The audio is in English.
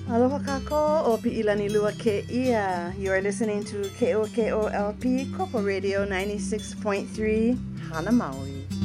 Aloha kako o Pi'ilani Lua ke ia. You are listening to KOKOLP Koko Radio 96.3 Hana Maui.